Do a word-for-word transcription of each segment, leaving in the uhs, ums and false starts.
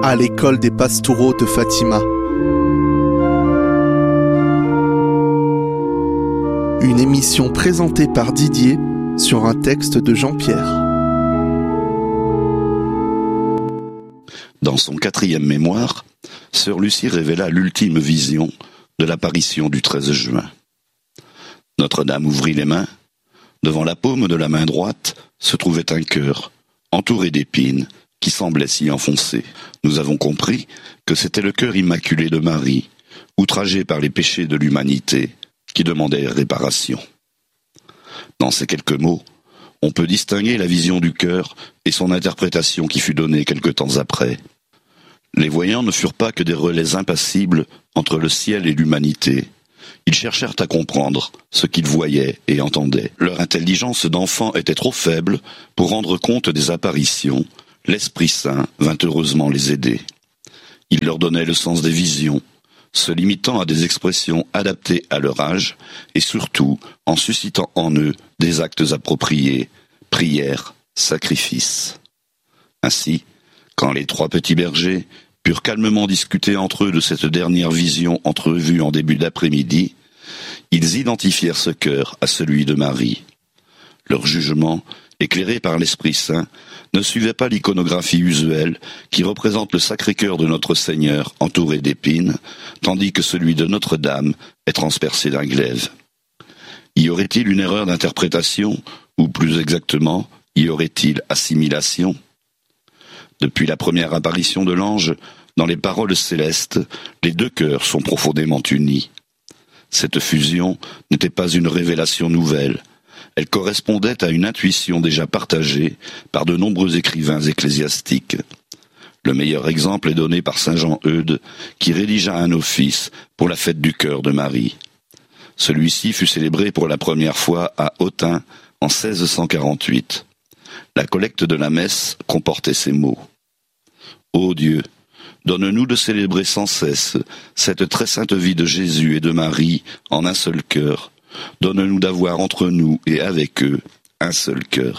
à l'école des Pastoureaux de Fatima. Une émission présentée par Didier sur un texte de Jean-Pierre. Dans son quatrième mémoire, sœur Lucie révéla l'ultime vision de l'apparition du treize juin. Notre-Dame ouvrit les mains. Devant la paume de la main droite se trouvait un cœur, entouré d'épines, qui semblait s'y enfoncer. Nous avons compris que c'était le cœur immaculé de Marie, outragé par les péchés de l'humanité, qui demandait réparation. Dans ces quelques mots, on peut distinguer la vision du cœur et son interprétation qui fut donnée quelque temps après. Les voyants ne furent pas que des relais impassibles entre le ciel et l'humanité. Ils cherchèrent à comprendre ce qu'ils voyaient et entendaient. Leur intelligence d'enfant était trop faible pour rendre compte des apparitions. L'Esprit Saint vint heureusement les aider. Il leur donnait le sens des visions, se limitant à des expressions adaptées à leur âge et surtout en suscitant en eux des actes appropriés, prières, sacrifices. Ainsi, quand les trois petits bergers purent calmement discuter entre eux de cette dernière vision entrevue en début d'après-midi, ils identifièrent ce cœur à celui de Marie. Leur jugement, éclairé par l'Esprit Saint, ne suivait pas l'iconographie usuelle qui représente le Sacré-Cœur de notre Seigneur entouré d'épines, tandis que celui de Notre-Dame est transpercé d'un glaive. Y aurait-il une erreur d'interprétation, ou plus exactement, y aurait-il assimilation ? Depuis la première apparition de l'ange, dans les paroles célestes, les deux cœurs sont profondément unis. Cette fusion n'était pas une révélation nouvelle. Elle correspondait à une intuition déjà partagée par de nombreux écrivains ecclésiastiques. Le meilleur exemple est donné par saint Jean Eudes, qui rédigea un office pour la fête du cœur de Marie. Celui-ci fut célébré pour la première fois à Autun en seize cent quarante-huit. La collecte de la messe comportait ces mots. « Ô Dieu, donne-nous de célébrer sans cesse cette très sainte vie de Jésus et de Marie en un seul cœur. Donne-nous d'avoir entre nous et avec eux un seul cœur. »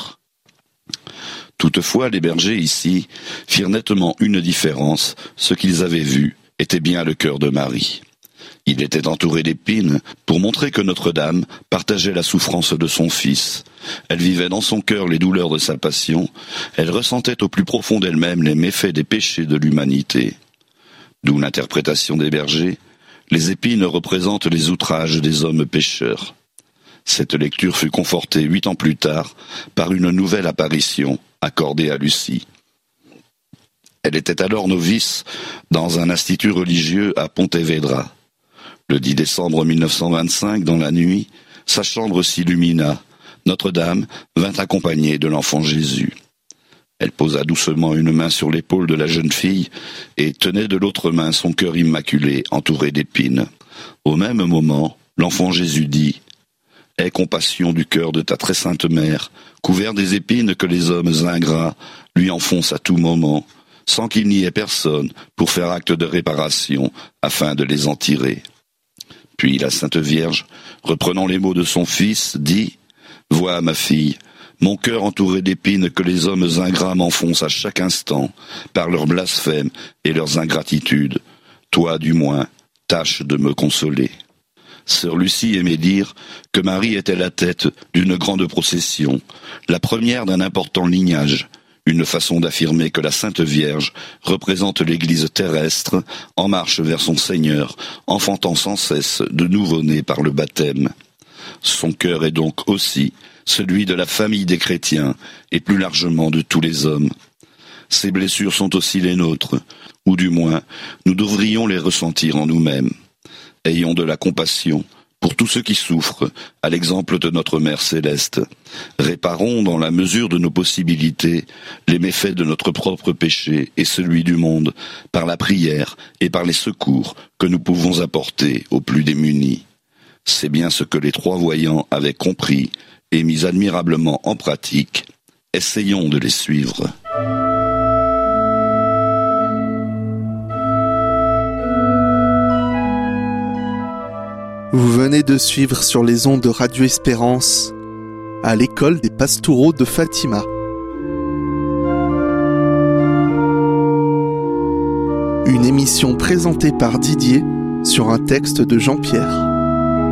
Toutefois, les bergers ici firent nettement une différence. Ce qu'ils avaient vu était bien le cœur de Marie. Il était entouré d'épines pour montrer que Notre-Dame partageait la souffrance de son Fils. Elle vivait dans son cœur les douleurs de sa passion. Elle ressentait au plus profond d'elle-même les méfaits des péchés de l'humanité. D'où l'interprétation des bergers. Les épines représentent les outrages des hommes pécheurs. Cette lecture fut confortée huit ans plus tard par une nouvelle apparition accordée à Lucie. Elle était alors novice dans un institut religieux à Pontevedra. Le dix décembre mille neuf cent vingt-cinq, dans la nuit, sa chambre s'illumina. Notre-Dame vint accompagnée de l'enfant Jésus. Elle posa doucement une main sur l'épaule de la jeune fille et tenait de l'autre main son cœur immaculé entouré d'épines. Au même moment, l'enfant Jésus dit « Aie compassion du cœur de ta très sainte mère, couvert des épines que les hommes ingrats lui enfoncent à tout moment, sans qu'il n'y ait personne pour faire acte de réparation afin de les en tirer. » Puis la Sainte Vierge, reprenant les mots de son Fils, dit « Vois, ma fille, mon cœur entouré d'épines que les hommes ingrats m'enfoncent à chaque instant, par leurs blasphèmes et leurs ingratitudes. Toi, du moins, tâche de me consoler. » Sœur Lucie aimait dire que Marie était la tête d'une grande procession, la première d'un important lignage, une façon d'affirmer que la Sainte Vierge représente l'Église terrestre en marche vers son Seigneur, enfantant sans cesse de nouveau-nés par le baptême. Son cœur est donc aussi celui de la famille des chrétiens et plus largement de tous les hommes. Ces blessures sont aussi les nôtres, ou du moins nous devrions les ressentir en nous-mêmes. Ayons de la compassion pour tous ceux qui souffrent, à l'exemple de notre Mère Céleste. Réparons dans la mesure de nos possibilités les méfaits de notre propre péché et celui du monde, par la prière et par les secours que nous pouvons apporter aux plus démunis. C'est bien ce que les trois voyants avaient compris et mis admirablement en pratique. Essayons de les suivre. Vous venez de suivre sur les ondes de Radio Espérance à l'école des Pastoureaux de Fatima. Une émission présentée par Didier sur un texte de Jean-Pierre.